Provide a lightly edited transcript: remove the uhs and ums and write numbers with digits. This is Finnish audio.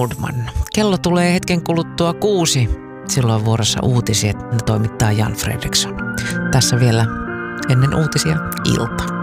Nordman. Kello tulee hetken kuluttua 6. Silloin vuorossa uutiset, ne toimittaa Jan Fredriksson. Tässä vielä ennen uutisia ilta.